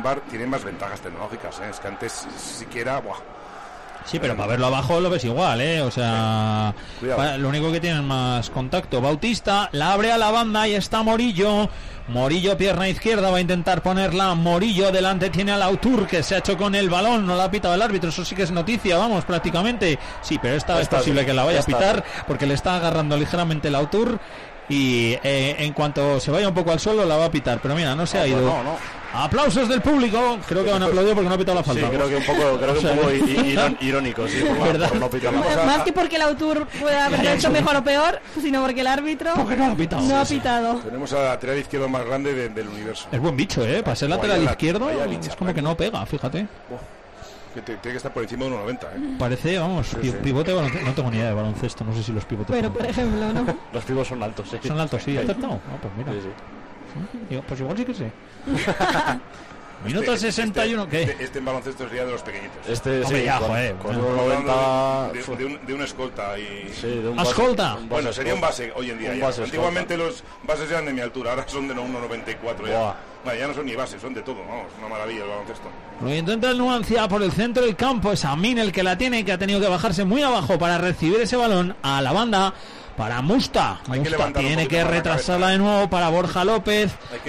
VAR tiene más ventajas tecnológicas, es que antes siquiera... ¡buah! Sí, pero para verlo abajo lo ves igual, o sea, lo único que tienen más contacto. Bautista la abre a la banda y está Morillo, pierna izquierda, va a intentar ponerla Morillo, delante tiene a Lautur que se ha hecho con el balón, no la ha pitado el árbitro, eso sí que es noticia, vamos, prácticamente. Sí, pero esta es posible que la vaya a pitar porque le está agarrando ligeramente Lautur y en cuanto se vaya un poco al suelo la va a pitar, pero mira, no se ha ido. No. Aplausos del público, creo que van a aplaudir porque no ha pitado la falta. Sí, creo que un poco irónico, sí, por no pitar la falta. Más que porque el autor pueda haberlo hecho mejor o peor, sino porque el árbitro no ha pitado. Tenemos al lateral izquierdo más grande del universo. Es buen bicho, para ser lateral izquierdo es como que no pega, fíjate. Que tiene que estar por encima de 1,90, Parece, vamos, pivote, no tengo ni idea de baloncesto, no sé si los pivotes pero por ejemplo, ¿no? Los pivotes son altos, sí. Son altos, sí, acertado. Pues mira. Sí. Digo, pues igual sí que sé. Minuto 61, ¿qué? Este en baloncesto sería de los pequeñitos. Hombre, ya, joder. Con 1,90 de un escolta y... Sí, de un ¿escolta? Bueno, sería un base hoy en día. Antiguamente los bases eran de mi altura, ahora son de 1,94 ya. Vale, ya no son ni bases, son de todo, vamos, una maravilla el baloncesto. Lo intenta el Numancia por el centro del campo, es Amin el que la tiene, que ha tenido que bajarse muy abajo para recibir ese balón a la banda. Para Musta tiene que retrasarla de nuevo para Borja López.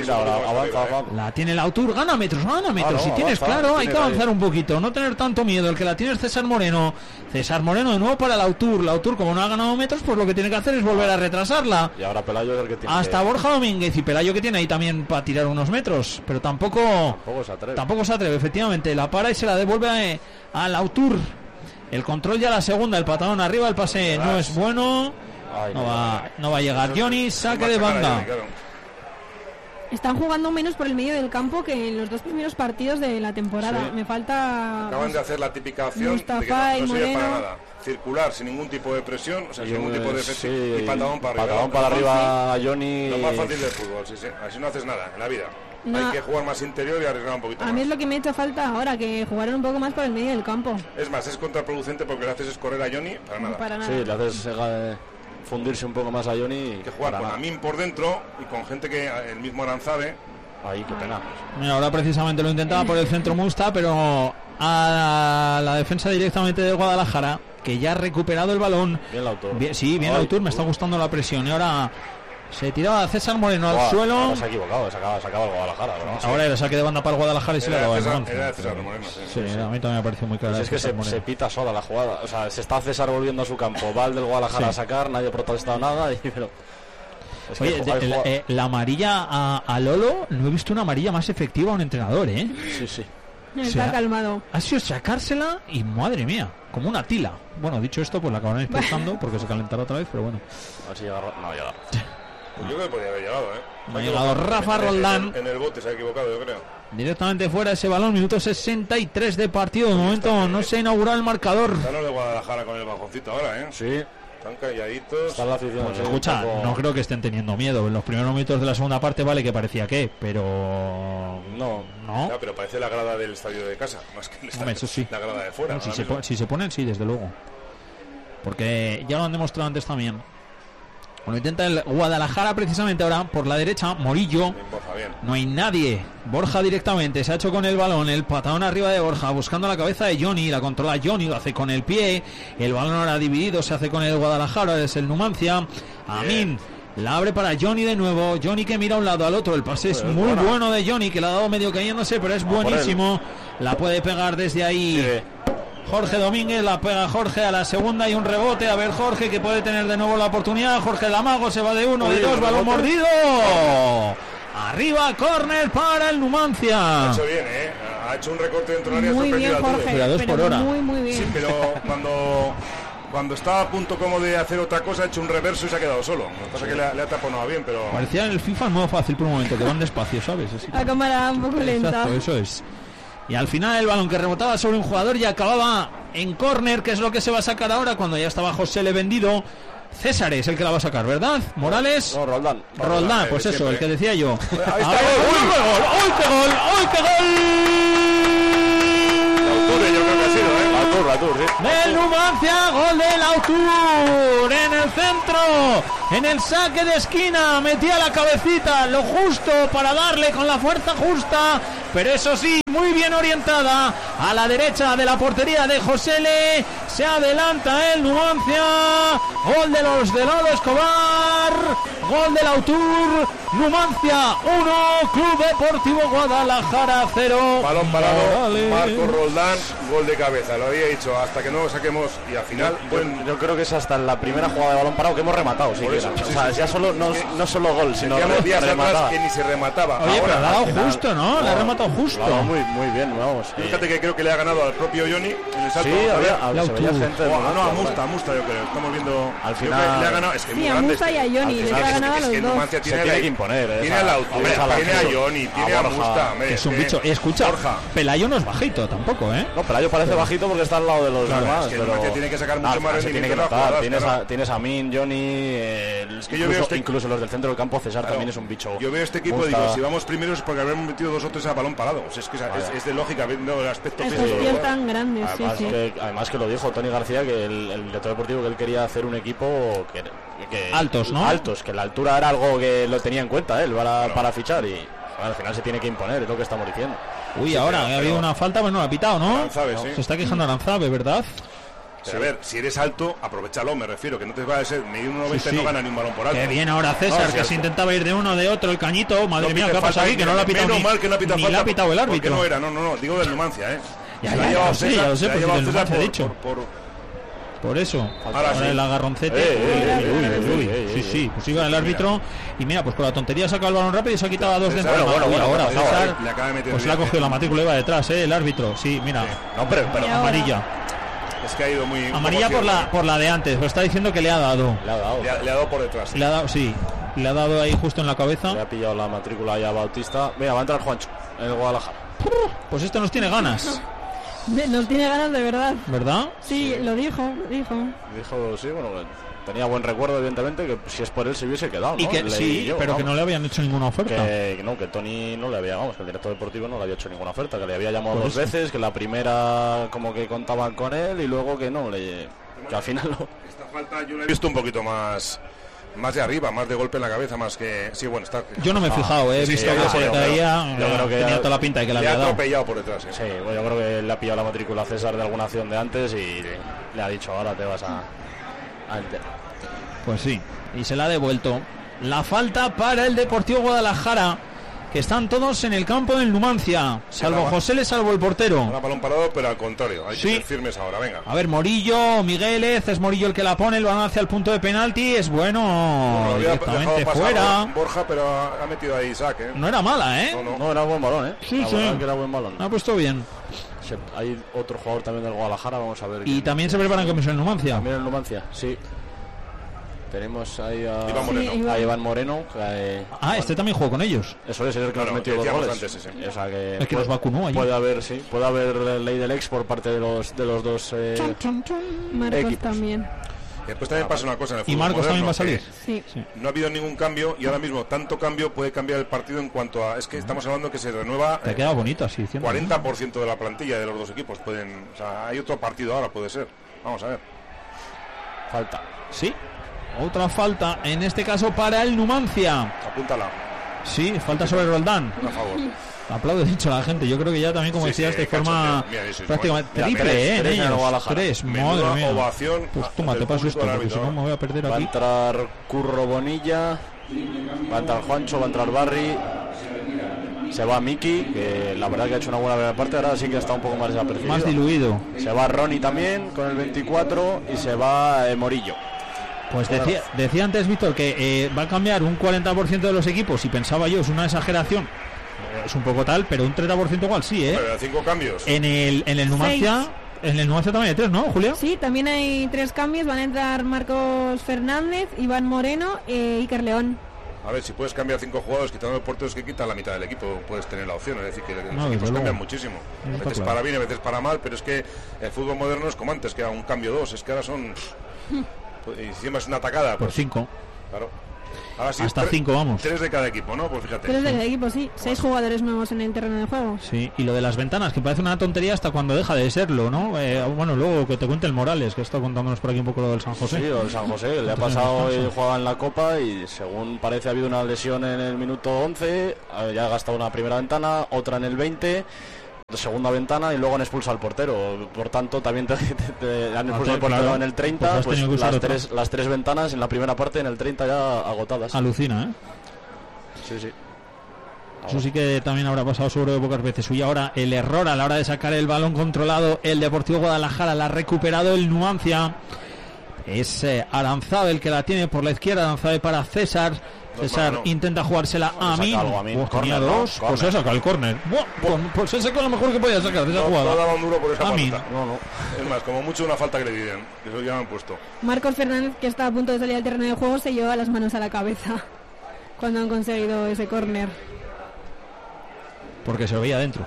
La tiene el autor, gana metros. Si tienes claro, hay que avanzar un poquito, no tener tanto miedo. El que la tiene es César Moreno de nuevo para el autor, como no ha ganado metros, pues lo que tiene que hacer es volver a retrasarla. Y ahora Pelayo es el que tiene hasta Borja Domínguez, y Pelayo que tiene ahí también para tirar unos metros, pero tampoco se atreve, efectivamente. La para y se la devuelve al autor. El control ya la segunda, el patadón arriba, el pase no es bueno. No va a llegar Johnny, saque de banda. Están jugando menos por el medio del campo que en los dos primeros partidos de la temporada. Sí. Me falta... Acaban de hacer la típica acción Mustafa de que no sirve para Moreno. nada. Circular sin ningún tipo de presión, o sea, sin ningún tipo de efecto, y patadón para arriba. Patadón para arriba a Johnny. Lo más fácil del fútbol, sí. Así no haces nada en la vida. No. Hay que jugar más interior y arriesgar un poquito más. A mí es lo que me ha hecho falta ahora, que jugaran un poco más por el medio del campo. Es más, es contraproducente porque le haces es correr a Johnny para nada. Sí, le haces fundirse un poco más a Johnny. Hay que jugar con Amin por dentro y con gente que el mismo Aranzabe. Ahí, qué pena. Mira, ahora precisamente lo intentaba por el centro Musta, pero a la defensa directamente de Guadalajara, que ya ha recuperado el balón. Bien el autor. Bien el autor, me está gustando la presión. Y ahora se tiraba César Moreno al suelo. Ahora se ha equivocado, se acaba el Guadalajara. Ahora era saque de banda para el Guadalajara y se le daba el balón. Era César Moreno. Sí, a mí también me parece muy claro. Es que se pita sola la jugada. O sea, se está César volviendo a su campo. Va el del Guadalajara a sacar, nadie ha protestado nada. Oye, la amarilla a Lolo, no he visto una amarilla más efectiva a un entrenador, Sí. Está calmado. Ha sido sacársela y madre mía, como una tila. Bueno, dicho esto, pues la acabarán expulsando porque se calentará otra vez, pero bueno. A ver si llega. No llega. Pues yo creo que podría haber llegado, Ha llegado Rafa Roldán. En el bote se ha equivocado, yo creo. Directamente fuera ese balón, minuto 63 de partido. De momento no se ha inaugurado el marcador. Están los de Guadalajara con el bajoncito ahora, Sí. Están calladitos. Está la afición. Pues escucha, no creo que estén teniendo miedo. En los primeros minutos de la segunda parte vale que parecía que, pero no. Ya, pero parece la grada del estadio de casa, más que el estadio, eso sí. la grada de fuera. Si se ponen, sí, desde luego. Porque ya lo han demostrado antes también. Bueno, intenta el Guadalajara precisamente ahora por la derecha, Morillo. Bien, Borja, bien. No hay nadie. Borja directamente se ha hecho con el balón, el patadón arriba de Borja, buscando la cabeza de Johnny, la controla Johnny, lo hace con el pie. El balón ahora dividido, se hace con el Guadalajara, es el Numancia. Amin la abre para Johnny de nuevo. Johnny que mira a un lado al otro. El pase es muy bueno de Johnny, que le ha dado medio cayéndose, pero es buenísimo. La puede pegar desde ahí. Sí. Jorge Domínguez, la pega Jorge a la segunda y un rebote. A ver Jorge, que puede tener de nuevo la oportunidad. Jorge Lamago se va de uno, de dos, balón mordido. Arriba, córner para el Numancia. Ha hecho bien, ha hecho un recorte dentro del área. Muy bien, Jorge, pero 2 por hora. Muy bien. Sí, pero cuando estaba a punto como de hacer otra cosa, ha hecho un reverso y se ha quedado solo. Lo que pasa es que le ha taponado bien, pero... Parecía en el FIFA muy fácil por un momento, que van despacio, ¿sabes? Así. La cámara un poco lenta. Exacto, eso es. Y al final el balón que rebotaba sobre un jugador y acababa en córner, que es lo que se va a sacar ahora cuando ya estaba José Le vendido. César es el que la va a sacar, ¿verdad? Morales. No, Roldán. Roldán, pues eso, siempre. el que decía yo. Ahí está. ¡Uy, qué gol! ¡Uy, qué gol! Autor, yo creo que ha sido, del Numancia, gol del Autur en el centro, en el saque de esquina, metía la cabecita, lo justo para darle con la fuerza justa, pero eso sí, muy bien orientada a la derecha de la portería de Josele. Se adelanta el Numancia, gol de los de Lalo Escobar, gol del Autur. Numancia 1, Club Deportivo Guadalajara 0. Balón parado, Marcos Roldán, gol de cabeza, lo había dicho, hasta que no lo saquemos y al final... Yo creo que es hasta la primera jugada de balón parado que hemos rematado, sí, eso, o sea, ya solo, no solo gol, sino rematada. Que ni se remataba. Oye, ahora, pero la ha dado justo, ¿no? La ha rematado justo. Muy bien, vamos. Fíjate que creo que le ha ganado al propio Johnny en el salto. Sí, se veía gente. A Musta, yo creo. Estamos viendo... Al final... Le ha ganado, es que sí, a Musta y a Johnny, le ha ganado a los dos. Tiene que imponer. Tiene al Autur, tiene a Johnny, tiene a Musta. Que es un bicho. Escucha, Pelayo no es bajito tampoco, ¿eh? No, Pelayo parece bajito porque está al lado de los demás. Pero tiene que sacar mucho más rendimiento. Tienes a Min, Johnny, incluso los del centro del campo, César también es un bicho. Yo veo este equipo, digo, si vamos primero es porque habremos metido 2 o 3 a balón parado. Es que es de lógica, viendo el aspecto físico. Estos tíos tan grandes, además que lo dijo Tony García, que el director deportivo, que él quería hacer un equipo que altos, ¿no? Altos, que la altura era algo que lo tenía en cuenta él para fichar y al final se tiene que imponer, es lo que estamos diciendo. Uy, ahora ha habido una falta, bueno, la ha pitado, ¿no? Aranzabe, sí. Se está quejando Aranzabe, ¿verdad? Pero a ver, si eres alto, aprovechalo, me refiero, que no te va a ser medir 1,90 no gana ni un balón por alto. Qué bien ahora César, que se intentaba ir de uno de otro, el cañito, madre mía, ¿qué ha pasado aquí? Que no lo ha pitado menos mal que no ha pitado ni falta, la ha pitado el árbitro. No era, no, digo del Numancia, Ya lo sé, pues del Numancia he dicho. Por eso, ahora sí. El agarroncete. Sí, pues iba el árbitro y mira, pues con la tontería saca el balón rápido y se ha quitado a 2 dentro. Ahora César, pues le ha cogido la matrícula, iba detrás, el árbitro, sí, mira. No, pero amarilla. Es que ha ido muy... Amarilla por la de antes, pero está diciendo que le ha dado. Le ha dado por detrás. Sí. Le ha dado ahí justo en la cabeza. Le ha pillado la matrícula ya a Bautista. Mira, va a entrar Juancho, en el Guadalajara. Pues este nos tiene ganas. Nos tiene ganas de verdad. ¿Verdad? Sí, lo dijo. Dijo, sí, bueno, tenía buen recuerdo, evidentemente, que si es por él se hubiese quedado, ¿no? Y que sí, pero que no le habían hecho ninguna oferta. Que Tony no le había, que el director deportivo no le había hecho ninguna oferta, que le había llamado 2 veces, que la primera como que contaban con él y luego que no, que al final no. Esta falta yo la he visto un poquito más de arriba, más de golpe en la cabeza, más que... Sí, bueno, está... Yo no me he fijado, he visto que se caía, yo creo que tenía toda la pinta de que le había dado. atropellado por detrás. Sí, bueno, yo creo que le ha pillado la matrícula a César de alguna acción de antes y le ha dicho, ahora te vas a enterar. Pues sí, y se la ha devuelto. La falta para el Deportivo Guadalajara, que están todos en el campo del Numancia, salvo José, salvo el portero. Ahora balón parado, pero al contrario, hay que ser firmes ahora, venga. A ver, Morillo, Migueles, es Morillo el que la pone, el balón hacia el punto de penalti, es bueno, directamente fuera. Borja, pero ha metido ahí Isaac, No era mala, No, era buen balón, Sí. Que era buen balón. Ha puesto bien. Hay otro jugador también del Guadalajara, vamos a ver. Y también se preparan cambios en el Numancia. También en el Numancia, sí. Tenemos ahí a Iván Moreno. Este también jugó con ellos. Eso es el que nos metió 2 goles. Antes, sí. O sea que el que nos vacunó allí. Puede haber ley del ex por parte de los dos Marcos equipos. También. Y después también pasa una cosa en el fútbol. ¿Y Marcos moderno, también va a salir? Sí. No ha habido ningún cambio y ahora mismo tanto cambio puede cambiar el partido en cuanto a... Es que estamos hablando que se renueva... Te ha quedado bonito así diciendo. 40% de la plantilla de los dos equipos pueden... O sea, hay otro partido ahora, puede ser. Vamos a ver. Falta. Sí. Otra falta, en este caso para el Numancia. Apúntala. Sí, falta sobre Roldán. A favor. Aplaude dicho la gente. Yo creo que ya también, como decías, de forma prácticamente triple, en ellos. 3, madre mía. Ovación. Pues toma, te paso esto, porque si no me voy a perder aquí. Va a entrar Curro Bonilla, va a entrar Juancho, va a entrar Barry. Se va Miki, que la verdad que ha hecho una buena primera parte, ahora sí que está un poco más desapercibido. Más diluido. Se va Ronnie también, con el 24, y se va Morillo. Pues decía antes Víctor que va a cambiar un 40% de los equipos y pensaba yo, es una exageración, es un poco tal, pero un 30% igual sí, Pero 5 cambios. En el Numancia, en el Numancia también hay 3, ¿no, Julia? Sí, también hay 3 cambios, van a entrar Marcos Fernández, Iván Moreno e Iker León. A ver, si puedes cambiar 5 jugadores quitando los porteros que quitan la mitad del equipo, puedes tener la opción, es decir, que los equipos cambian muchísimo. A veces para bien, a veces para mal, pero es que el fútbol moderno es como antes, que era un cambio 2, es que ahora son... Y encima es una atacada. Por 5. Claro. Sí, hasta 5, vamos. 3 de cada equipo, ¿no? Pues fíjate. 3 de cada equipo, sí. 6 jugadores nuevos en el terreno de juego. Sí, y lo de las ventanas, que parece una tontería hasta cuando deja de serlo, ¿no? Bueno, luego que te cuente el Morales, que está contándonos por aquí un poco lo del San José. Sí, el San José, le ha pasado, jugaba en la Copa y según parece ha habido una lesión en el minuto 11, ya ha gastado una primera ventana, otra en el 20, segunda ventana y luego han expulsado al portero. Por tanto, también te han expulsado al portero en el 30, pues las tres ventanas en la primera parte, en el 30 ya agotadas. Alucina, ¿eh? Sí. Eso sí que también habrá pasado seguro de pocas veces. Y ahora el error a la hora de sacar el balón controlado, el Deportivo Guadalajara la ha recuperado el Numancia. Es Aranzábal el que la tiene por la izquierda, Aranzábal para César. César intenta jugársela a Amin. Tenía dos, pues se saca el córner. Pues se sacó lo mejor que podía sacar de esa jugada. No daban duro por esa Amin. falta. No. Es más, como mucho una falta que le piden. Eso ya me han puesto. Marcos Fernández, que está a punto de salir al terreno de juego, se lleva las manos a la cabeza cuando han conseguido ese córner. Porque se lo veía adentro.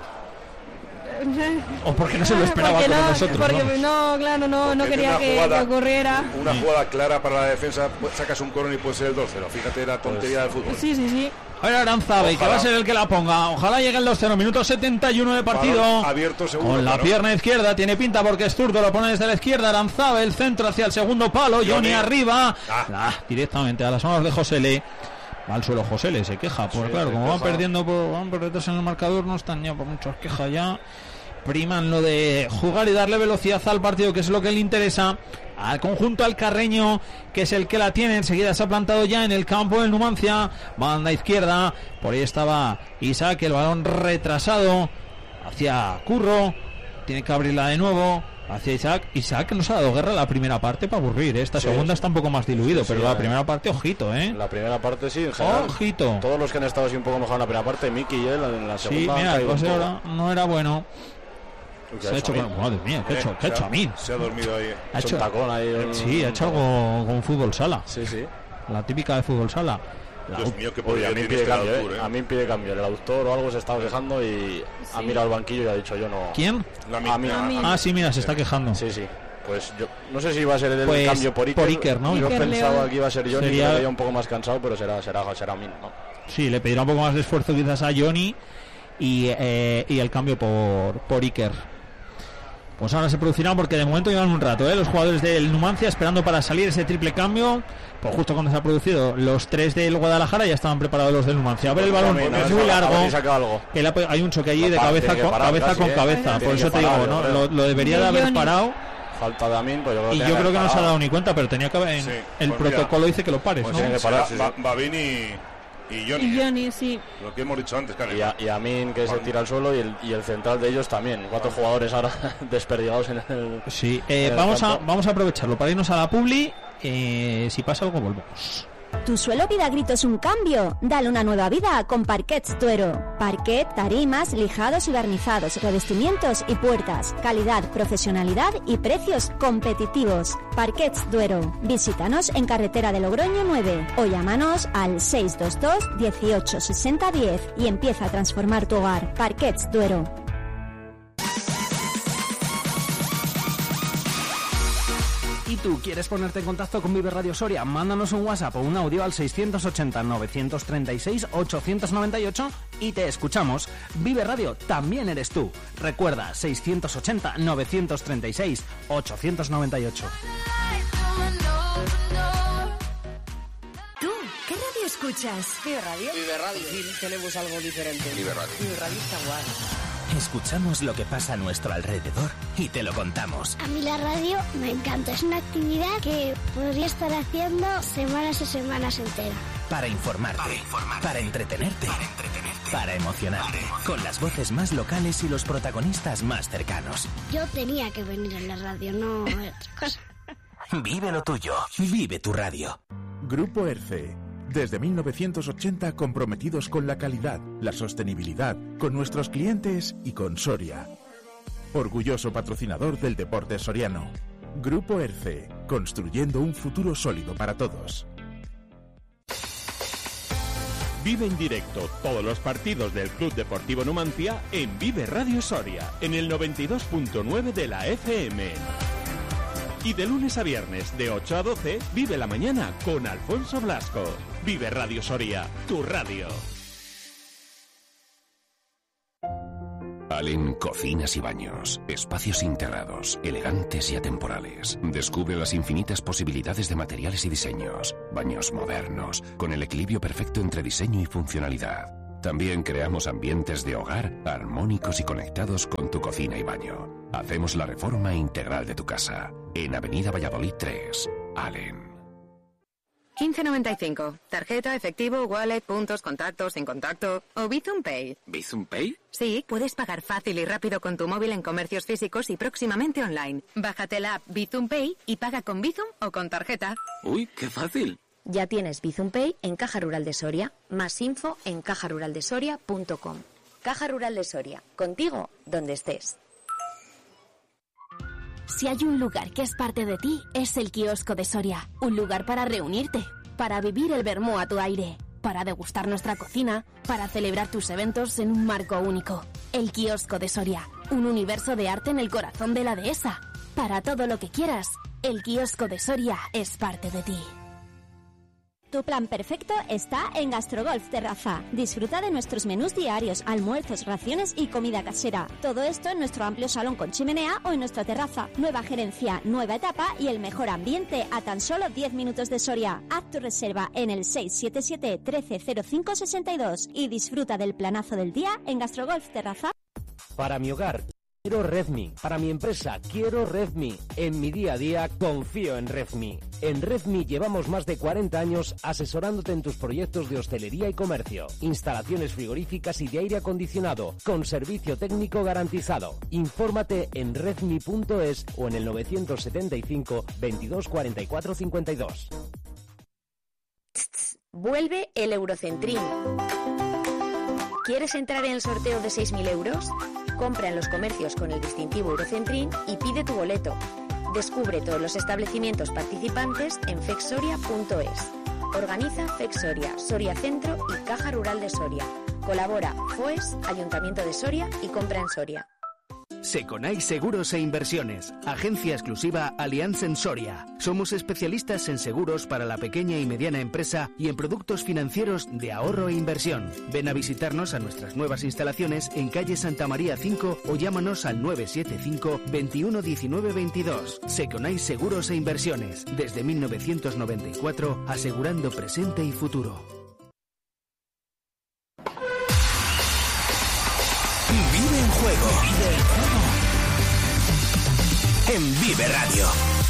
O porque no se lo esperaba como nosotros. Porque no quería que ocurriera. Una jugada clara para la defensa, sacas un córner y puede ser el 2-0. Fíjate la tontería del fútbol. Sí. A ver, Aranzábal, que va a ser el que la ponga. Ojalá llegue el 2-0, minuto 71 de partido. Balón abierto seguro. Con la pierna izquierda, tiene pinta porque es zurdo, lo pone desde la izquierda. Aranzábal, el centro hacia el segundo palo. Johnny arriba. Directamente a las manos de Josele. Va al suelo Josele, se queja. Pues claro, como van perdiendo van por detrás en el marcador, no están ya por muchas quejas ya. Priman lo de jugar y darle velocidad al partido, que es lo que le interesa al conjunto alcarreño, que es el que la tiene. Enseguida se ha plantado ya en el campo del Numancia, banda izquierda, por ahí estaba Isaac, el balón retrasado hacia Curro, tiene que abrirla de nuevo hacia Isaac nos ha dado guerra la primera parte para aburrir, esta segunda está un poco más diluido, pero la primera parte, ojito, la primera parte sí, en general, ojito, todos los que han estado así un poco mejor en la primera parte, Miki y él en la segunda, sí, mira, el pase ahora no era bueno. Se ha hecho, madre mía, ¿qué ha hecho Amin? Se ha dormido ahí. Ha hecho un tacón ahí. Sí, ha hecho algo con fútbol sala. Sí. La típica de fútbol sala. Dios mío, que podría Amin pide cambio, A mí pide cambio. El autor o algo se estaba quejando y ha mirado al banquillo y ha dicho yo no. ¿Quién? Amin. Sí, mira, se está quejando. Sí. Pues yo no sé si va a ser el cambio por Iker, ¿no? Yo pensaba que iba a ser Johnny, que lo veía un poco más cansado, pero será Amin, ¿no? Sí, le pedirá un poco más de esfuerzo quizás a Johnny y el cambio por Iker. Pues ahora se producirá, porque de momento llevan un rato, los jugadores del Numancia esperando para salir ese triple cambio. Pues justo cuando se ha producido los 3 del Guadalajara ya estaban preparados los del Numancia. A ver el balón, es muy largo. Hay un choque allí de cabeza con cabeza. Por eso te digo, ¿no? Lo debería de haber parado. Falta de Amin, pues yo creo que no se ha dado ni cuenta, pero tenía que haber. El protocolo dice que lo pares, ¿no? Babín y Johnny, sí. Lo que hemos dicho antes, claro. Y Amin, que se tira al suelo, y el central de ellos también. 4 jugadores ahora desperdigados en el. Sí, vamos a aprovecharlo para irnos a la publi. Si pasa algo, volvemos. ¿Tu suelo pide a gritos un cambio? Dale una nueva vida con Parquets Duero. Parquet, tarimas, lijados y barnizados, revestimientos y puertas. Calidad, profesionalidad y precios competitivos. Parquets Duero. Visítanos en carretera de Logroño 9 o llámanos al 622 18 60 10 y empieza a transformar tu hogar. Parquets Duero. ¿Y tú quieres ponerte en contacto con Vive Radio Soria? Mándanos un WhatsApp o un audio al 680-936-898 y te escuchamos. Vive Radio también eres tú. Recuerda, 680-936-898. ¿Tú qué radio escuchas? Vive Radio. Vive Radio. Sí, tenemos algo diferente. Vive Radio. Vive Radio está guay. Escuchamos lo que pasa a nuestro alrededor y te lo contamos. A mí la radio me encanta. Es una actividad que podría estar haciendo semanas y semanas enteras. Para informarte, para entretenerte, para emocionarte. Con las voces más locales y los protagonistas más cercanos. Yo tenía que venir a la radio, no otra cosa. Vive lo tuyo. Vive tu radio. Grupo ERCE. Desde 1980 comprometidos con la calidad, la sostenibilidad, con nuestros clientes y con Soria. Orgulloso patrocinador del deporte soriano. Grupo ERCE, construyendo un futuro sólido para todos. Vive en directo todos los partidos del Club Deportivo Numancia en Vive Radio Soria, en el 92.9 de la FM. Y de lunes a viernes, de 8 a 12, vive la mañana con Alfonso Blasco. Vive Radio Soria, tu radio. Allen Cocinas y Baños. Espacios integrados, elegantes y atemporales. Descubre las infinitas posibilidades de materiales y diseños. Baños modernos, con el equilibrio perfecto entre diseño y funcionalidad. También creamos ambientes de hogar armónicos y conectados con tu cocina y baño. Hacemos la reforma integral de tu casa. En Avenida Valladolid 3, Allen. 15.95. Tarjeta, efectivo, wallet, puntos, contactos, sin contacto o Bizum Pay. ¿Bizum Pay? Sí, puedes pagar fácil y rápido con tu móvil en comercios físicos y próximamente online. Bájate la app Bizum Pay y paga con Bizum o con tarjeta. Uy, qué fácil. Ya tienes Bizum Pay en Caja Rural de Soria. Más info en cajaruraldesoria.com. Caja Rural de Soria. Contigo, donde estés. Si hay un lugar que es parte de ti, es el Kiosco de Soria. Un lugar para reunirte, para vivir el vermú a tu aire, para degustar nuestra cocina, para celebrar tus eventos en un marco único. El Kiosco de Soria, un universo de arte en el corazón de la dehesa. Para todo lo que quieras, el Kiosco de Soria es parte de ti. Tu plan perfecto está en Gastrogolf Terraza. Disfruta de nuestros menús diarios, almuerzos, raciones y comida casera. Todo esto en nuestro amplio salón con chimenea o en nuestra terraza. Nueva gerencia, nueva etapa y el mejor ambiente a tan solo 10 minutos de Soria. Haz tu reserva en el 677 130562 y disfruta del planazo del día en Gastrogolf Terraza. Para mi hogar, quiero Redmi. Para mi empresa, quiero Redmi. En mi día a día, confío en Redmi. En Redmi llevamos más de 40 años asesorándote en tus proyectos de hostelería y comercio, instalaciones frigoríficas y de aire acondicionado, con servicio técnico garantizado. Infórmate en redmi.es o en el 975 22 44 52. Vuelve el Eurocentrín. ¿Quieres entrar en el sorteo de 6.000 euros? Compra en los comercios con el distintivo Eurocentrín y pide tu boleto. Descubre todos los establecimientos participantes en fexsoria.es. Organiza Fexsoria, Soria Centro y Caja Rural de Soria. Colabora FOES, Ayuntamiento de Soria y Compra en Soria. Seconai Seguros e Inversiones, agencia exclusiva Allianz en Soria. Somos especialistas en seguros para la pequeña y mediana empresa y en productos financieros de ahorro e inversión. Ven a visitarnos a nuestras nuevas instalaciones en calle Santa María 5 o llámanos al 975 21 19 22. Seconai Seguros e Inversiones, desde 1994, asegurando presente y futuro. Vive en juego. En Vive Radio.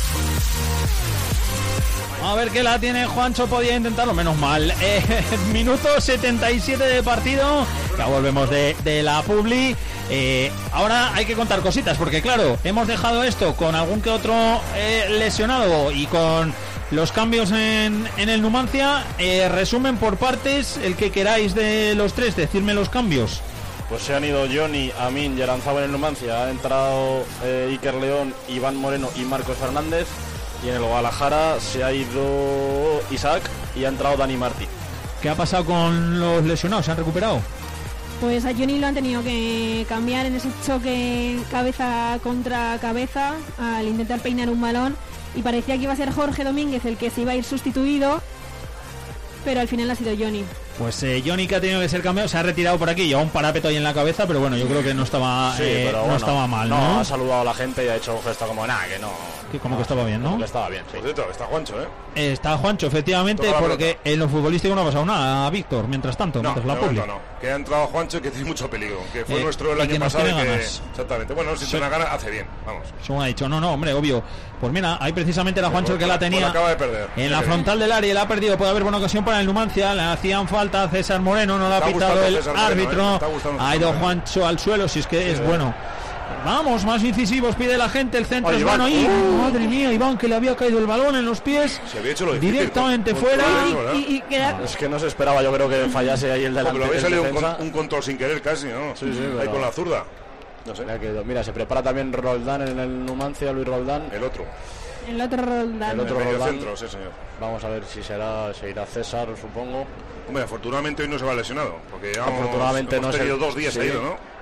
A ver qué la tiene Juancho, podía intentarlo, menos mal. Minuto 77 de partido. Ya volvemos de la publi. Ahora hay que contar cositas, porque claro, hemos dejado esto con algún que otro lesionado y con los cambios en el Numancia. Resumen por partes, el que queráis de los tres, decidme los cambios. Pues se han ido Johnny, Amin y Aranzábal en el Numancia. Ha entrado Iker León, Iván Moreno y Marcos Fernández. Y en el Guadalajara se ha ido Isaac y ha entrado Dani Martí. ¿Qué ha pasado con los lesionados? ¿Se han recuperado? Pues a Johnny lo han tenido que cambiar en ese choque cabeza contra cabeza al intentar peinar un balón. Y parecía que iba a ser Jorge Domínguez el que se iba a ir sustituido. Pero al final ha sido Johnny. Pues Johnny, que ha tenido que ser cambiado, se ha retirado por aquí, lleva un parapeto ahí en la cabeza, pero bueno, yo creo que no estaba, pero bueno, no estaba mal, ¿no? No, ha saludado a la gente y ha hecho un gesto como, nada, que no. Que como que estaba bien, ¿no? Que estaba bien, sí. Por cierto, está Juancho, Está Juancho, efectivamente, porque en lo futbolístico no ha pasado nada, Víctor, mientras tanto, mientras la publi. No, que ha entrado Juancho, que tiene mucho peligro, que fue nuestro el año pasado. Exactamente, bueno, si tiene ganas, hace bien, vamos. Según ha dicho, no, hombre, obvio. Pues mira, ahí precisamente era Juancho el que la tenía. Acaba de perder. En la frontal del área, la ha perdido, puede haber buena ocasión para el Numancia, le hacían falta a César Moreno. No lo ha pitado el árbitro. Ha ido Juancho al suelo, si es que es bueno. Vamos, más incisivos, pide la gente. El centro es bueno ahí. Madre mía, Iván, que le había caído el balón en los pies. Se había hecho lo difícil, directamente fuera. Es que no se esperaba, yo creo que fallase ahí el delantero. Porque lo había salido un control sin querer casi, ¿no? Sí, ahí con la zurda. No sé. Mira, se prepara también Roldán en el Numancia, Luis Roldán. El otro Roldán. El otro Roldán. Centro, sí, señor. Vamos a ver si se irá César, supongo. Hombre, afortunadamente hoy no se va lesionado, porque afortunadamente hemos tenido 2 días sí, seguidos, ¿no?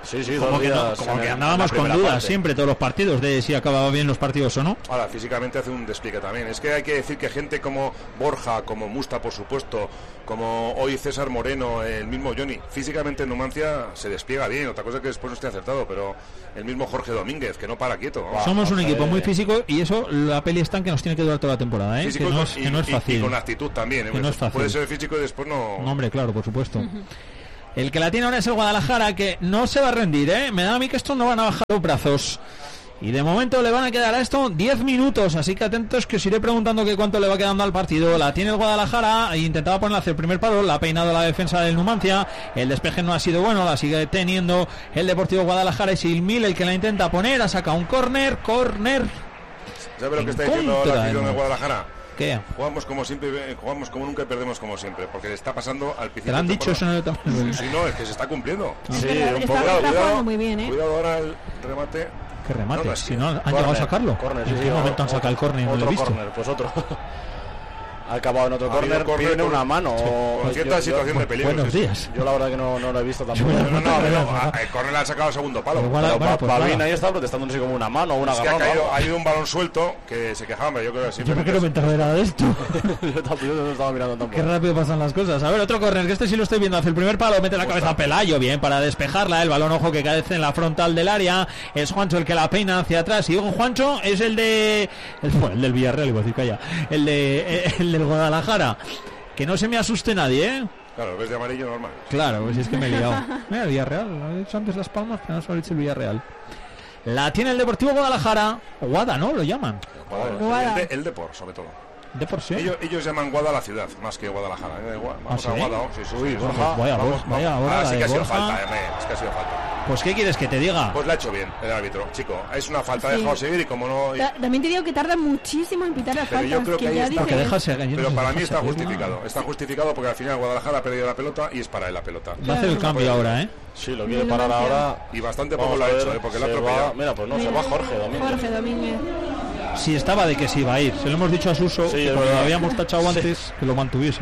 Sí, sí, como que andábamos con dudas siempre todos los partidos de si acababa bien los partidos o no. Ahora, físicamente hace un despliegue también. Es que hay que decir que gente como Borja, como Musta, por supuesto, como hoy César Moreno, el mismo Johnny, físicamente en Numancia se despliega bien. Otra cosa que después no esté acertado, pero el mismo Jorge Domínguez, que no para quieto. Somos un equipo muy físico y eso la peli está en que nos tiene que durar toda la temporada, ¿eh? Que no es fácil. Y con actitud también, que no es fácil. Puede ser físico y después no... No, hombre, claro, por supuesto. El que la tiene ahora es el Guadalajara, que no se va a rendir, ¿eh? Me da a mí que estos no van a bajar los brazos. Y de momento le van a quedar a esto 10 minutos, así que atentos que os iré preguntando que cuánto le va quedando al partido. La tiene el Guadalajara, intentaba ponerla hacia el primer palo, la ha peinado la defensa del Numancia, el despeje no ha sido bueno, la sigue teniendo el Deportivo Guadalajara y Silmil el que la intenta poner, ha sacado un córner. ¿Sabe lo que está diciendo la afición de Guadalajara? ¿Qué? Jugamos como siempre, jugamos como nunca y perdemos como siempre, porque le está pasando al principio. ¿Te lo han dicho eso? Sí, no, es que se está cumpliendo. Sí, un poco. Cuidado, muy bien, ¿eh? Cuidado ahora el remate. ¿Qué remate? No, si no, han llegado a sacarlo. Corner, ¿En qué momento han sacado el córner? Otro córner, pues otro. Ha acabado en otro córner, tiene una mano. Con cierta situación de peligro. Buenos días. Yo la verdad que no lo he visto tampoco. El córner le ha sacado al segundo palo. Babín ahí está protestando así como una mano o una garrona. Es que ha ido un balón suelto que se quejaba, yo creo que yo no quiero me enteré de esto. Yo no estaba mirando tampoco. Qué rápido pasan las cosas. A ver, otro córner, que este sí lo estoy viendo. Hace el primer palo, mete la cabeza a Pelayo, bien, para despejarla. El balón, ojo, que cae en la frontal del área. Es Juancho el que la peina hacia atrás. Y digo, Juancho es el del Villarreal, iba a decir, calla. El del Guadalajara. Que no se me asuste nadie, ¿eh? Claro, ves de amarillo normal. Claro, pues es que me he liado. Mira, el Villarreal, lo he dicho antes Las Palmas, que no se lo ha dicho el Villarreal. La tiene el Deportivo Guadalajara. Guada, ¿no? Lo llaman. Guada. El Depor, sobre todo. Depor, sí. Ellos llaman Guada la ciudad, más que Guadalajara. Vamos a Guada. Sí, vaya, ahora sí que ha sido falta, es que ha sido falta. Pues ¿qué quieres que te diga? Pues la ha hecho bien el árbitro, chico. Es una falta, ha dejado seguir y como no... También te digo que tarda muchísimo en pitar las faltas. Yo creo que ahí está. Pero para mí está justificado. Está justificado porque al final Guadalajara ha perdido la pelota y es para él la pelota. Va a hacer el cambio ahora, ¿eh? Sí, lo quiere parar ahora. Y bastante poco lo ha hecho, porque el otro va. Mira, pues no, se va Jorge Domínguez. Si estaba de que se iba a ir. Se lo hemos dicho a Suso, que lo habíamos tachado antes, que lo mantuviese.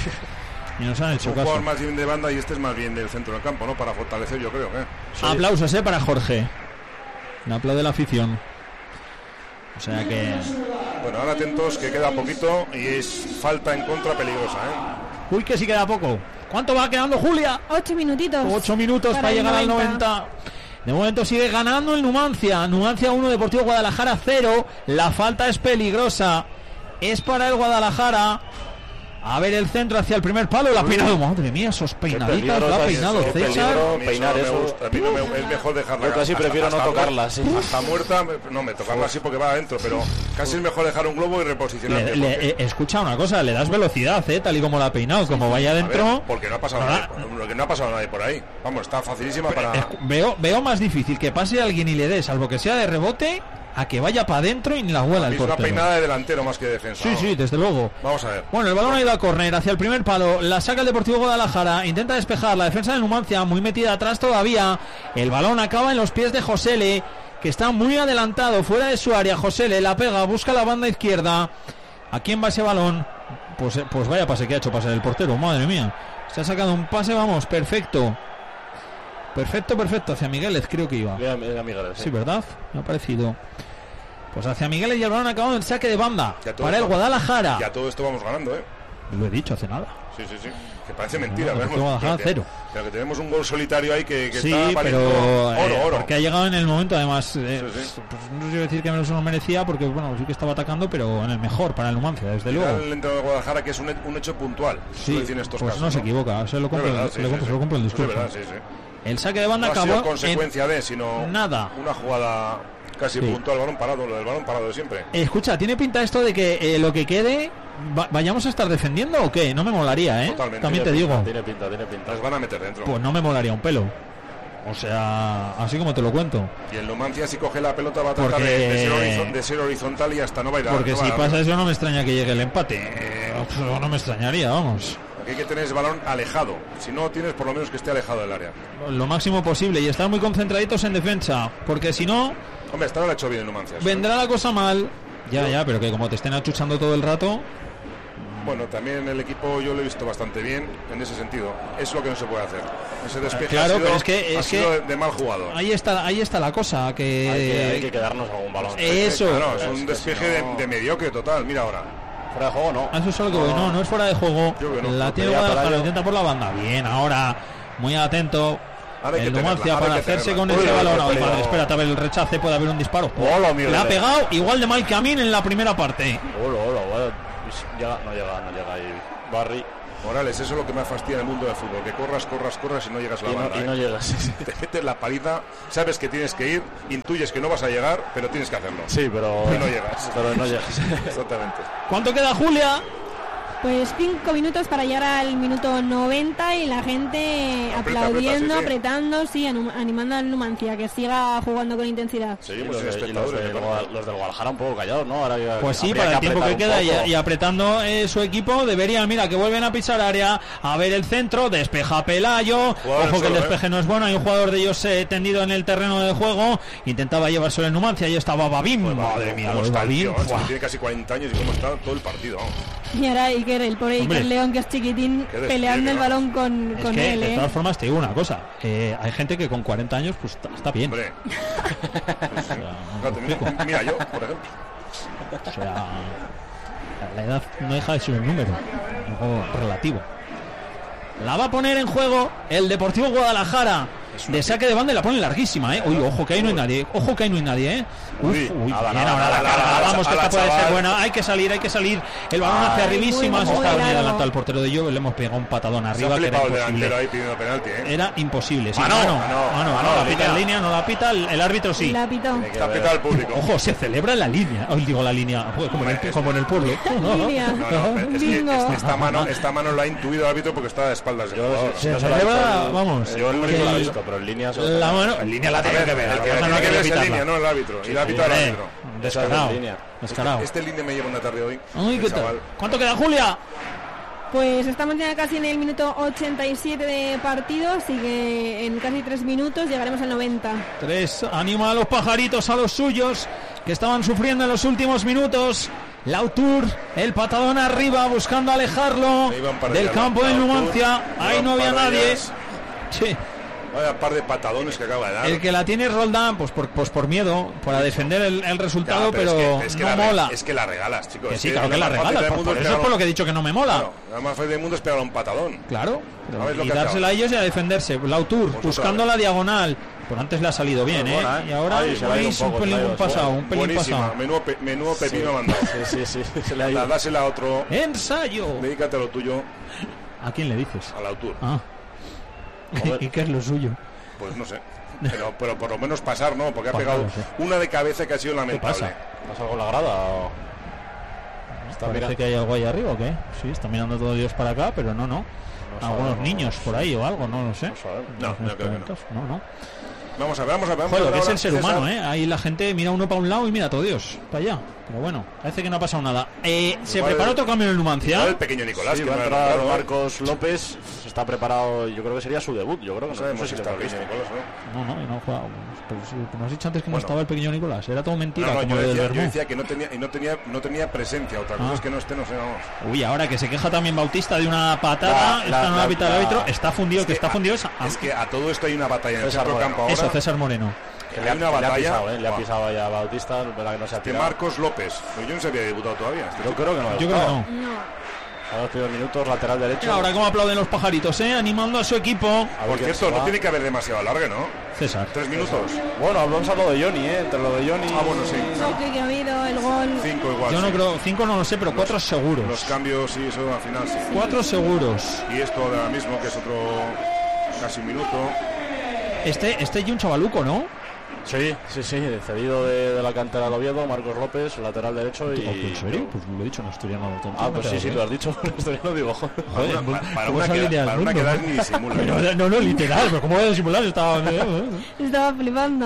Y nos han hecho un caso. Jugador más bien de banda y este es más bien del centro del campo, ¿no? Para fortalecer, yo creo. Sí. Aplausos, para Jorge. Un aplauso de la afición. O sea que... Bueno, ahora atentos, que queda poquito y es falta en contra peligrosa, ¿eh? Uy, que sí queda poco. ¿Cuánto va quedando, Julia? 8 minutitos. 8 minutos para llegar al 90. De momento sigue ganando el Numancia. Numancia 1, Deportivo Guadalajara 0. La falta es peligrosa. Es para el Guadalajara. A ver el centro hacia el primer palo. La ha peinado. Madre mía, esos peinaditas. La ha peinado César. Peinar eso. A mí no es mejor dejarla. Yo casi prefiero no tocarla. Sí. Hasta muerta. No, me tocarla así porque va adentro. Pero casi es mejor dejar un globo y reposicionar. Escucha una cosa. Le das velocidad, tal y como la ha peinado. Como vaya adentro. Porque no ha pasado nada. Lo que no ha pasado nadie por ahí. Vamos, está facilísima para. Veo más difícil que pase alguien y le dé, salvo que sea de rebote, a que vaya para adentro y ni la huela el portero. Es una peinada de delantero más que de defensa. Sí, desde luego. Vamos a ver. Bueno, el balón ha ido a córner hacia el primer palo. La saca el Deportivo Guadalajara. Intenta despejar la defensa de Numancia, muy metida atrás todavía. El balón acaba en los pies de Josele, que está muy adelantado, fuera de su área. Josele la pega, busca la banda izquierda. ¿A quién va ese balón? Pues vaya pase que ha hecho pasar el portero, madre mía. Se ha sacado un pase, vamos, perfecto. Perfecto, hacia Migueles creo que iba. Sí, ¿verdad? Me ha parecido. Pues hacia Migueles y el balón acabado en saque de banda para el Guadalajara. Ya todo esto vamos ganando, Lo he dicho hace nada. Sí. Que parece mentira. Guadalajara 0. Pero que tenemos un gol solitario ahí que sí, está pero oro. Porque ha llegado en el momento, además. Pues no sé decir que menos uno merecía, porque bueno, sí que estaba atacando, pero en el mejor para el Numancia, desde luego. El entrenador de Guadalajara que es un hecho puntual. Sí, en estos pues casos, no se equivoca, se lo compro el discurso. Verdad, el saque de banda no acabó. Ha sido consecuencia de, sino nada. Una jugada casi puntual, lo del balón parado de siempre. Escucha, ¿tiene pinta esto de que lo que quede vayamos a estar defendiendo o qué? No me molaría, Totalmente. También te digo. Tiene pinta. Las van a meter dentro. Pues no me molaría un pelo. O sea, así como te lo cuento. Y el Numancia, si coge la pelota, va a tratar de ser horizontal y hasta no va a ir a... Porque si pasa eso, no me extraña que llegue el empate. No me extrañaría, vamos. Aquí hay que tener ese balón alejado. Si no tienes, por lo menos que esté alejado del área. Lo máximo posible y estar muy concentraditos en defensa. Porque si no... Hombre, esta no la ha hecho bien el Numancia. Vendrá la cosa mal. Ya, pero que como te estén achuchando todo el rato... Bueno, también el equipo yo lo he visto bastante bien en ese sentido. Es lo que no se puede hacer. Ese despeje claro, ha sido, pero es que de mal jugado. Ahí está la cosa, que hay que quedarnos algún balón. Eso. Claro, es un despeje si no... de mediocre total. Mira ahora. Fuera de juego no. Eso es algo que no es fuera de juego. La tiene Guadalajara, lo intenta por la banda. Bien, ahora muy atento. El Numancia para hacerse con ese balón. Madre, espérate a ver el rechace, puede haber un disparo. Le ha pegado igual de mal que a mí en la primera parte. No llega ahí. Barry. Morales, eso es lo que me fastidia en el mundo del fútbol, que corras y no llegas a la banda. Y no llegas. Te metes la paliza, sabes que tienes que ir, intuyes que no vas a llegar, pero tienes que hacerlo. Sí, pero y no llegas. Pero no llegas. Exactamente. ¿Cuánto queda, Julia? Pues 5 minutos para llegar al minuto 90 y la gente aplaudiendo, apretando, sí, animando al Numancia que siga jugando con intensidad. Seguimos los del Guadalajara un poco callados, ¿no? Ahora pues sí, para el tiempo que queda y apretando su equipo debería, mira, que vuelven a pisar área, a ver el centro, despeja Pelayo, ojo que el despeje no es bueno, hay un jugador de ellos tendido en el terreno de juego, intentaba llevárselo el Numancia, y estaba Babín, pues madre mía, los Babín. Tiene casi 40 años y cómo está todo el partido. Y ahora el pobre Iker León, que es chiquitín, peleando el balón con él. De todas formas, te digo una cosa, hay gente que con 40 años pues está bien. Hombre. Mira yo, por ejemplo. O sea, la edad no deja de ser un número, algo relativo. La va a poner en juego el Deportivo Guadalajara. De saque de banda y la pone larguísima, Uy, ojo que ahí no hay nadie. Vamos, que esta puede ser buena. Hay que salir. El balón hacia arribísima. Se está muy adelantado el portero de Yo. Le hemos pegado un patadón arriba que era imposible. Ahí pidiendo penalti, Era imposible. Sí, mano, la pita en línea, no la pita. El árbitro sí. La pitó. La pita al público. Ojo, se celebra en la línea. Hoy digo la línea, como en el pueblo. Esta mano la ha intuido el árbitro porque está de espaldas. Se celebra, vamos. Yo no lo he visto, pero en línea la mano, en línea la tiene que ver. El que tiene que ver es en línea, no el árbitro. Y la árbitro al árbitro. Descarado. Este línea me lleva una tarde hoy. ¿Qué tal? ¿Cuánto queda, Julia? Pues estamos ya casi en el minuto 87 de partido, así que en casi 3 minutos llegaremos al 90. 3, anima a los pajaritos, a los suyos, que estaban sufriendo en los últimos minutos. Lautur, el patadón arriba, buscando alejarlo del campo del Numancia. Ahí no había nadie. Sí. Vaya par de patadones que acaba de dar. El que la tiene es Roldán, pues por miedo, para defender el resultado, pero es que no mola. Es que la regalas, chicos. Que sí, claro que la regalas. Por eso es por lo que he dicho que no me mola. Claro, la más fácil del mundo es pegar un patadón. Claro, y dársela a ellos y a defenderse. Lautur, buscando la diagonal. Por antes le ha salido bien, Y ahora es un pelín pasado. Menudo pepino ha mandado. Sí. Se le ha ido. Dásela a otro. ¡Ensayo! Dedícate a lo tuyo. ¿A quién le dices? A Lautur. ¿Y qué es lo suyo? Pues no sé. Pero por lo menos pasar, ¿no? Porque ha pegado una de cabeza que ha sido lamentable. ¿Qué pasa algo en la grada o...? Parece que hay algo ahí arriba, ¿o qué? Sí, está mirando todos Dios para acá, pero no. Algunos niños por ahí o algo, no lo sé. No creo que no. Vamos a ver. Joder, lo que es el ser humano, Ahí la gente mira uno para un lado y mira todo Dios para allá. Pero bueno, parece que no ha pasado nada. Se prepara otro cambio en el Numancia. El pequeño Nicolás, que va a entrar Marcos López. Está preparado, yo creo que sería su debut. Yo creo que no sé si está listo. No ha jugado. Pero has dicho antes que no estaba el pequeño Nicolás. Era todo mentira. Yo decía que no tenía presencia. Otra cosa es que no esté, no sé, vamos. Uy, ahora que se queja también Bautista de una patada. Esta no la pita el árbitro. Está fundido, que está fundido. Es que a todo esto hay una batalla en el centro campo ahora. Eso, César Moreno. Le ha pisado ya a Bautista, verdad que no se ha tirado. Marcos López, yo no se había debutado todavía. Yo creo que no. Yo creo que no. A los primeros minutos, lateral derecho. Ahora cómo aplauden los pajaritos, animando a su equipo. Por cierto, no tiene que haber demasiado alargue, ¿no? César. 3 minutos. Bueno, hablamos a lo de Johnny, entre lo de Johnny. Bueno, sí. Que ha habido el gol. 5 igual. Yo no creo, 5 no lo sé, pero 4 seguros. Los cambios, sí, eso al final sí. 4 seguros. Y esto ahora mismo, que es otro casi un minuto. Este es un chavaluco, ¿no? Sí, cedido de la cantera del Oviedo, Marcos López, lateral derecho. ¿En serio? Pues lo he dicho en asturiano. Pues sí, lo has dicho en asturiano, digo. Joder, para una que das ni disimula. No, literal, pero ¿cómo voy a disimular? Estaba flipando.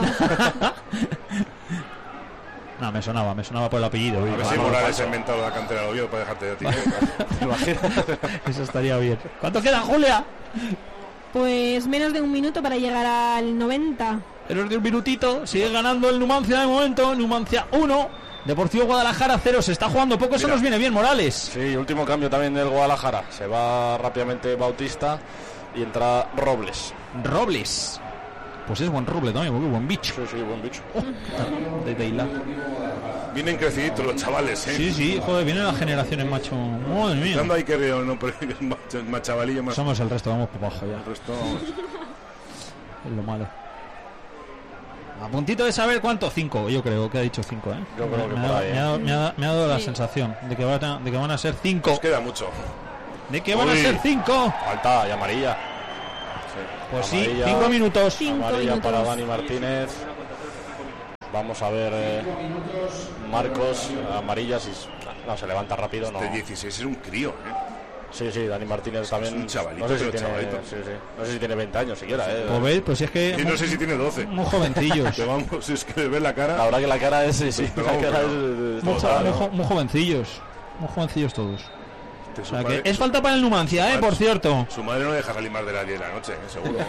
No, me sonaba por el apellido. A ver si Morales ha inventado la cantera del Oviedo para dejarte de ti. Imagínate. Eso estaría bien. ¿Cuánto queda, Julia? Pues menos de un minuto para llegar al 90. Menos de un minutito, sigue ganando el Numancia de momento. Numancia 1, Deportivo Guadalajara 0. Se está jugando poco, eso nos viene bien, Morales. Sí, último cambio también del Guadalajara. Se va rápidamente Bautista y entra Robles. Robles. Pues es buen roble también, porque buen bicho. Sí, buen bicho. De hilar. Vienen creciditos los chavales, ¿eh? Sí, joder, vienen las generaciones, macho. Madre mía. ¿Cuándo hay que ver? No, pero más chavalillo, más... Somos el resto, vamos por abajo ya. El resto... Es lo malo. A puntito de saber cuánto. 5, yo creo que ha dicho 5, ¿eh? Yo creo que por ahí. Me ha dado la sensación de que van a ser 5. Nos queda mucho. De que van a ser 5. Falta y amarilla. Pues amarilla, sí, 5 minutos. Amarilla para Dani Martínez. Vamos a ver Marcos, amarilla, si no se levanta rápido. Este 16 es un crío, ¿eh? Sí, Dani Martínez también. Es un chavalito, no sé si tiene, no sé si tiene 20 años siquiera, Pues si es que... Y no sé si tiene 12. Muy jovencillos. Pero vamos, es que ves la cara... La verdad que la cara es... Sí, pero la cara es muy jovencillos. Muy jovencillos todos. O sea, padre, que es falta para el Numancia, por cierto. Su madre no deja salir más de las 10 de la noche, seguro.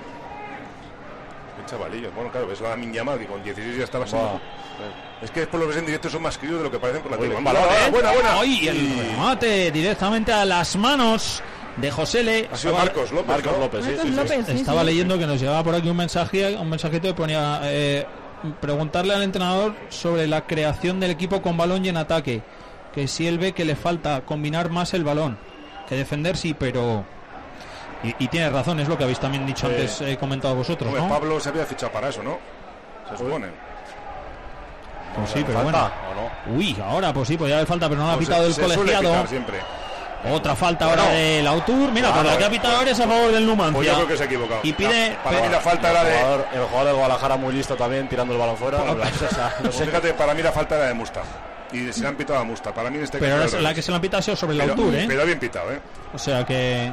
Qué chavalillos. Bueno, claro, ves la Miñama que con 16 ya estaba siendo... Es que después los ves en directo, son más críos de lo que parecen por la tele. Buena. Ay, el remate directamente a las manos de Josele. Ha sido Marcos López. Sí. Estaba leyendo que nos llegaba por aquí un mensajito que ponía preguntarle al entrenador sobre la creación del equipo con balón y en ataque, que si él ve que le falta combinar más el balón, que defender sí, pero... Y tienes razón, es lo que habéis también dicho antes, comentado vosotros, ¿no? Pablo se había fichado para eso, ¿no? Se supone. Pues sí, pero bueno. No. Uy, ahora pues sí, pues ya le falta, pero no lo ha pitado el colegiado. Otra falta ahora del Autur. Mira, por la que ha pitado ahora es a favor del Numancia. Pues yo creo que se ha equivocado. Y pide... Para mí la falta era de... El jugador de Guadalajara muy listo también, tirando el balón fuera. No sé, fíjate, para mí la falta era de Musta. Y se le han pitado a Musta. Para mí en este caso... Pero la que se le han pitado ha sido sobre el Autur, ¿eh? Pero bien pitado, ¿eh? O sea que...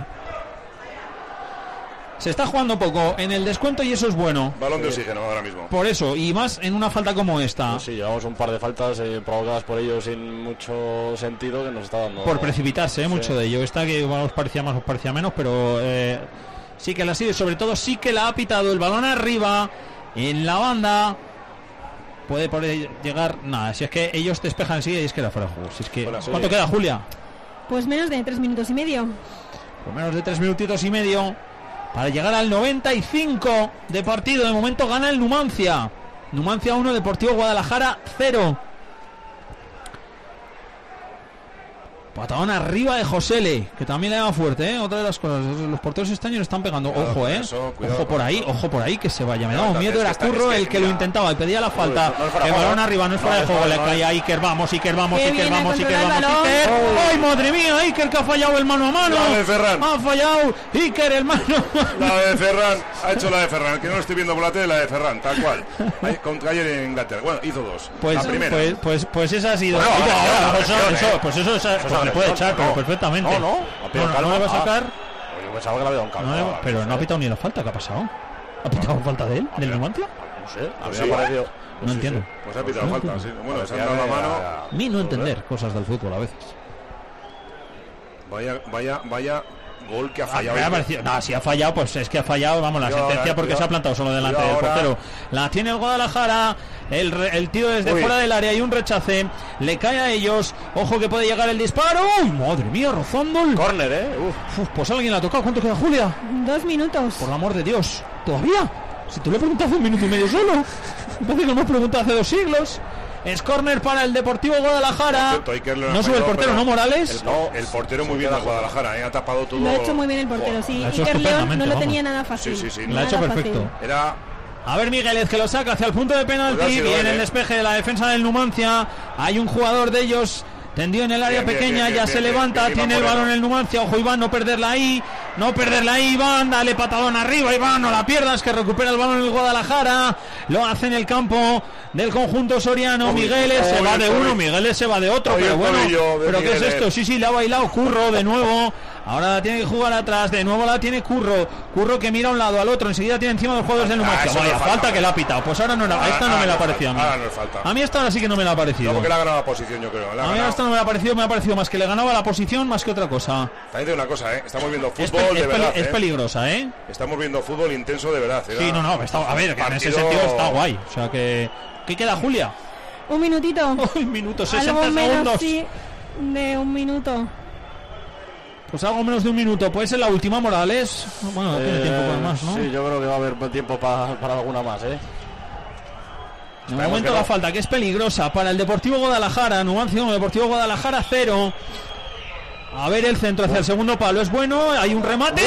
Se está jugando poco en el descuento y eso es bueno. Balón de oxígeno ahora mismo. Por eso, y más en una falta como esta. Pues sí, llevamos un par de faltas provocadas por ellos sin mucho sentido que nos está dando. Por precipitarse, mucho de ello. Esta que os parecía más, os parecía menos, pero sí que la sigue. Sobre todo sí que la ha pitado el balón arriba, en la banda. Puede llegar, nada, si es que ellos despejan enseguida y es que era fuera de juego. Si es que, ¿cuánto queda, Julia? Pues menos de 3 minutos y medio. Pues menos de 3 minutitos y medio. Para llegar al 95 de partido. De momento gana el Numancia. Numancia 1, Deportivo Guadalajara 0. Patadón arriba de Josele, que también le da fuerte, ¿eh? Otra de las cosas, los porteros este año le están pegando. Ojo, ojo por ahí, que se vaya. Me da un miedo, era Curro el que lo intentaba y pedía la falta. El balón arriba, no es fuera de juego, le cae a Iker, vamos. ¡Ay, madre mía! Iker que ha fallado el mano a mano. La de Ferran. Ha fallado Iker el mano. La de Ferran, ha hecho la de Ferran, que no lo estoy viendo por la tele, la de Ferran, tal cual. Contra ayer en Inglaterra. Bueno, hizo 2. La primera. Pues esa ha sido. Pues eso le puede echar, pero perfectamente. No le va a sacar. Yo pensaba que le había dado un calma. Pero no ha pitado ni la falta, ¿qué ha pasado? ¿Ha pitado falta de él? ¿Del Numancia? No sé, había parecido. No entiendo. Pues ha pitado falta, sí. Bueno, se han dado la mano. Ni no entender cosas del fútbol a veces. Vaya gol que ha fallado. No, si ha fallado, pues es que ha fallado, vamos, la sentencia porque se ha plantado solo delante del portero. La tiene el Guadalajara, el tiro desde fuera del área y un rechace, le cae a ellos, ojo que puede llegar el disparo. ¡Uy, madre mía, rozando el córner, pues alguien la ha tocado. ¿Cuánto queda, Julia? 2 minutos. Por el amor de Dios, ¿todavía? Si tú le preguntas hace 1 minuto y medio solo. Me parece que lo hemos preguntado hace 2 siglos. Es córner para el Deportivo Guadalajara. No sube el portero, ¿no, Morales? El portero muy bien de Guadalajara, ha tapado todo. Lo ha hecho muy bien el portero, sí. Iker León no lo tenía nada fácil. Sí. Lo ha hecho perfecto. A ver, Migueles, que lo saca hacia el punto de penalti. Viene el despeje de la defensa del Numancia. Hay un jugador de ellos tendido en el área pequeña, ya se levanta, tiene el balón el Numancia. Ojo, Iván, no perderla ahí, Iván, dale patadón arriba, Iván, no la pierdas, que recupera el balón el Guadalajara, lo hace en el campo del conjunto soriano. Migueles se va de uno, Migueles se va de otro, pero bueno, pero ¿qué es esto? Sí, le ha bailado Curro de nuevo. Ahora la tiene que jugar atrás, de nuevo la tiene Curro que mira a un lado al otro, enseguida tiene encima de los jugadores del Numancia. Vaya falta que la ha pitado, pues ahora no era, esta no me la ha parecido a mí. A mí esta ahora sí que no me la ha parecido. Porque le ha ganado la posición, yo creo. A mí esta no me ha parecido más que le ganaba la posición más que otra cosa. También digo una cosa, estamos viendo fútbol de verdad. Es peligrosa, Estamos viendo fútbol intenso de verdad. Sí, no, a ver, que en ese sentido está guay. O sea que... ¿Qué queda, Julia? Un minutito. Un minuto, 60 algo menos, segundos. sí, de un minuto. Pues algo menos de un minuto. Puede ser la última, Morales. Bueno, tiene tiempo para más, ¿no? Sí, yo creo que va a haber tiempo para alguna más, De momento la falta, que es peligrosa para el Deportivo Guadalajara. Numancia 1, Deportivo Guadalajara 0. A ver el centro hacia el segundo palo, es bueno, hay un remate.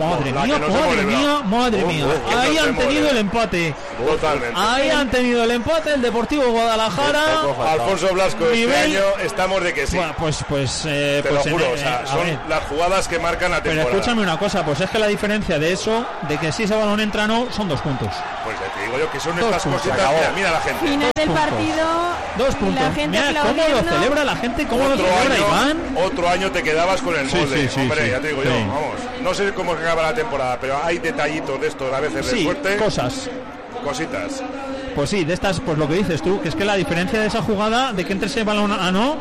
Madre mía. Ahí han tenido el empate. Totalmente. Ahí han tenido el empate el Deportivo Guadalajara. Alfonso Blasco, este año estamos de que sí. Bueno, pues te lo juro, o sea, son las jugadas que marcan la temporada. Pero escúchame una cosa, pues es que la diferencia de eso, de que si ese balón entra no, son 2 puntos. Pues ya te digo yo que son estas cositas. Mira la gente. Final del partido. 2 puntos. La gente mira cómo lo celebra la gente, cómo lo celebra Iván. Otro año te quedabas con el molde. Hombre, ya te digo yo, vamos. No sé cómo acaba la temporada, pero hay detallitos de estos a veces de suerte. Cositas. Pues sí, de estas, pues lo que dices tú, que es que la diferencia de esa jugada, de que entre ese balón a no,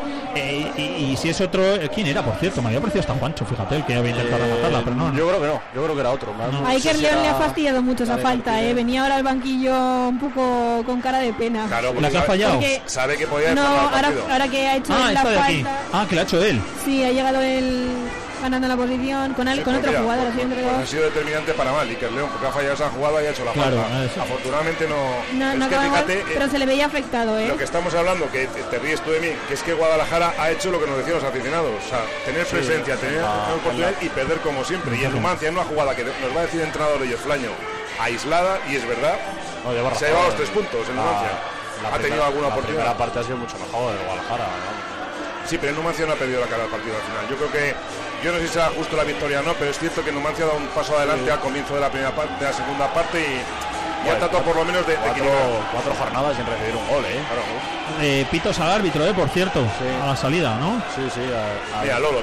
y si es otro, ¿quién era, por cierto? Me había parecido hasta Juancho, fíjate, el que había intentado rematarla, pero no. Yo creo que no, yo creo que era otro. A Iker León le ha fastidiado mucho esa falta, venía ahora al banquillo un poco con cara de pena. Claro, la que ha fallado. Sabe que podía no, ahora que ha hecho la falta. Aquí. Que la ha hecho él. Sí, ha llegado él ganando la posición con otro jugador. Ha sido determinante para mal Iker León, porque ha fallado esa jugada y ha hecho la falta. Afortunadamente no que fíjate, pero se le veía afectado. Lo que estamos hablando, que te ríes tú de mí, que es que Guadalajara ha hecho lo que nos decían los aficionados, o sea, tener presencia, tener oportunidad y perder como siempre. Y en Numancia, en una jugada que nos va a decir el entrenador de Flaño, aislada, y es verdad, se ha llevado los 3 puntos en Numancia. Ha tenido alguna oportunidad. La parte ha sido mucho mejor de Guadalajara. Sí, pero en Numancia no ha perdido la cara al partido al final. Yo creo que, yo no sé si será justo la victoria o no, pero es cierto que Numancia ha dado un paso adelante al comienzo de la primera parte, de la segunda parte y ha tratado por lo menos de equilibrar. 4 jornadas sin recibir un gol, Pitos al árbitro, por cierto, a la salida, ¿no? Sí. Mira Lolo.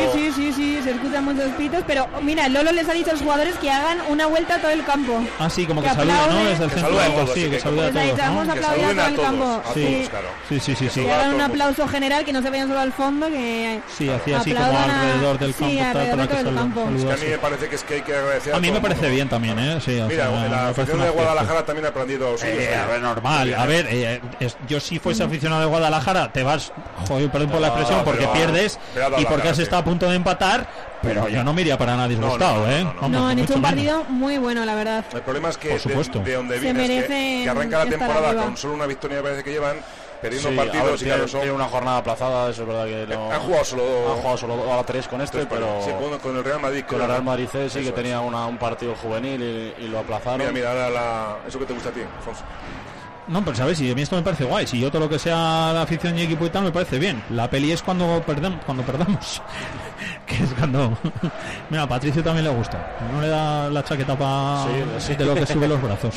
Sí, se escuchan muchos pitos, pero mira, Lolo les ha dicho a los jugadores que hagan una vuelta a todo el campo. Sí, como que saluda, ¿no? Desde el centro, que saluda a todos, vamos a aplaudir a todo el campo. Sí. Que hagan un aplauso general, que no se vayan solo al fondo, que hacía así como alrededor del campo. Sí, alrededor del campo. Es que a mí me parece que hay que agradecer. A mí me parece bien también, sí. Mira, la afición de Guadalajara también ha aprendido. Normal, a ver, yo si fuese aficionado de Guadalajara, te vas, perdón por la expresión, porque pierdes y porque has estado a punto de empatar, pero yo no me iría para nada disgustado, No, han hecho un partido muy bueno, la verdad. El problema es que de donde viene que arranca la temporada con solo una victoria, me parece que llevan perdiendo partidos y tiene una jornada aplazada, eso es verdad que han jugado solo a 3 con pero con el Real Madrid, con el Real Madrid sí que tenía un partido juvenil y lo aplazaron. Mira ahora eso que te gusta a ti, Alfonso. No, pero sabes, si a mí esto me parece guay. Si yo todo lo que sea la afición y equipo y tal me parece bien. La peli es cuando perdamos. Que es cuando... Mira, a Patricio también le gusta. No le da la chaqueta de lo que sube los brazos.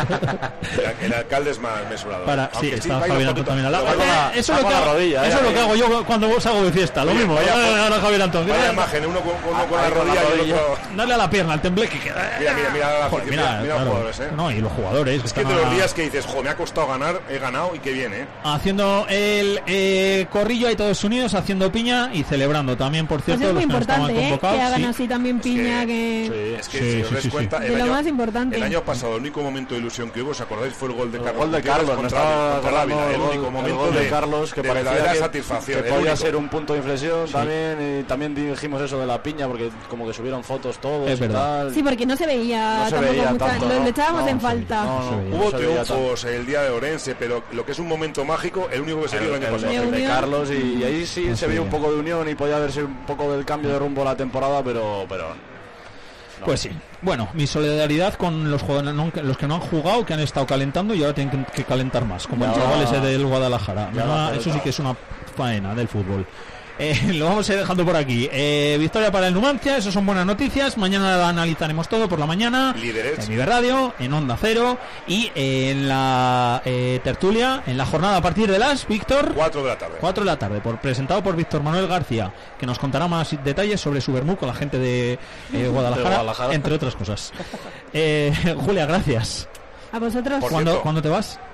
El alcalde es más mesurado. Sí, está Javier Antón también. Eso es lo que hago yo cuando salgo de fiesta. Lo mismo. Ahora Javier Antón. Vaya imagen, uno con la rodilla y el otro... Dale a la pierna, al tembleque. Mira los jugadores, No, y los jugadores. Es que de los días que dices, joder, me ha costado ganar, he ganado y qué bien, Haciendo el corrillo ahí todos unidos, haciendo piña y celebrando también, por cierto. Pues es muy importante, que hagan así también piña, es que si os das cuenta, de lo más importante. El año pasado, el único momento de ilusión que hubo, ¿os acordáis? Fue el gol de Carlos. El gol de Carlos, contra Ávila, el único momento de Carlos que parecía satisfacción. Que podía ser un punto de inflexión también, y también dijimos eso de la piña, porque como que subieron fotos todos y tal. Sí, porque no se veía tanto, lo echábamos en falta. Hubo triunfos el día de Orense, pero lo que es un momento mágico, el único que se vio el año pasado. El de Carlos, y ahí sí se vio un poco de unión y podía verse un poco del cambio de rumbo a la temporada, pero no. Pues sí. Bueno, mi solidaridad con los jugadores, los que no han jugado, que han estado calentando y ahora tienen que calentar más, como el chaval ese del Guadalajara. Eso sí que es una faena del fútbol. Lo vamos a ir dejando por aquí. Victoria para el Numancia, eso son buenas noticias. Mañana la analizaremos todo por la mañana. Líderes. En Vive Radio, en Onda Cero y en la tertulia, en la jornada a partir de las, Víctor, 4 de la tarde. 4 de la tarde, presentado por Víctor Manuel García, que nos contará más detalles sobre su vermú con la gente de Guadalajara, entre otras cosas. Julia, gracias. A vosotros. ¿Cuándo te vas?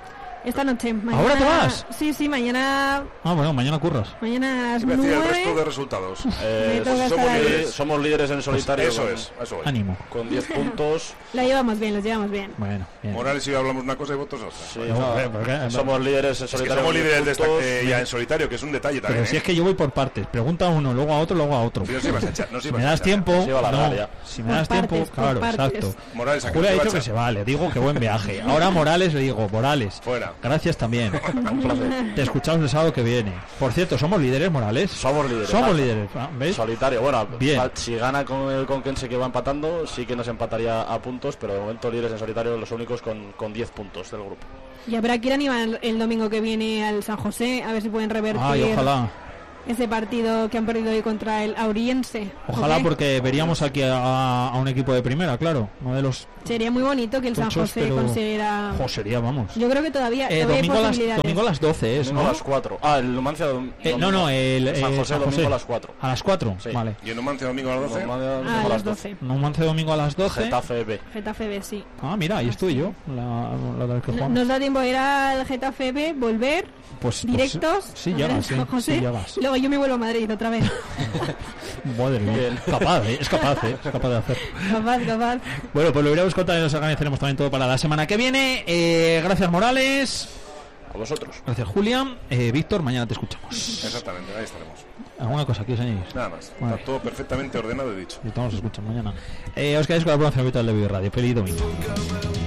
Esta noche. Mañana, ¿Ahora te vas? Sí, mañana. Bueno, mañana curras. Mañana a las ¿Qué decía 9. el resto de resultados? Somos líderes en solitario. Eso es. Ánimo. Con 10 puntos. Los llevamos bien. Bueno, bien. Morales y yo hablamos una cosa y votos otra. Sí, somos líderes en solitario. Somos líderes ya en solitario, que es un detalle también. Pero si es que yo voy por partes. Pregunta a uno, luego a otro, luego a otro. Si me das tiempo, si me das tiempo, claro, exacto. Morales, Julia ha dicho que se vale, digo que buen viaje. Ahora Morales le digo, Morales, fuera. Gracias también. Un placer. Te escuchamos el sábado que viene. Por cierto, ¿somos líderes, Morales? Somos líderes. ¿Ves? Solitario. Bueno, bien. Si gana con el Conquense que va empatando, sí que nos empataría a puntos, pero de momento líderes en solitario, los únicos con 10 puntos del grupo. Y habrá que ir a animar el domingo que viene al San José, a ver si pueden revertir. Ay, ojalá. Ese partido que han perdido hoy contra el Auriense. Ojalá, porque veríamos aquí a un equipo de primera, claro. Uno de los. Sería muy bonito que el San José consiguiera. Sería, vamos. Yo creo que todavía hay domingo a las 12 es, domingo ¿no? a las 4. El Numancia el San José domingo a las 4. A las 4, sí. Vale. ¿Y el Numancia domingo a las 12? A las 12. Numancia domingo a las 12. Getafe B, sí. Mira, ahí estoy yo. La del que jugamos. Nos da tiempo de ir al Getafe B, volver. Directos. Sí, llegas, sí, llegas. Y luego yo me vuelvo a Madrid otra vez. Madre mía. Es capaz de hacer. Capaz. Bueno, pues lo iremos contando y nos organizaremos también todo para la semana que viene. Gracias, Morales. A vosotros. Gracias, Julia. Víctor, mañana te escuchamos. Exactamente, ahí estaremos. ¿Alguna cosa quieres añadir? Nada más. Está todo perfectamente ordenado y dicho. Y estamos escuchando mañana. Os quedáis con la programación habitual de Vive Radio. Feliz domingo.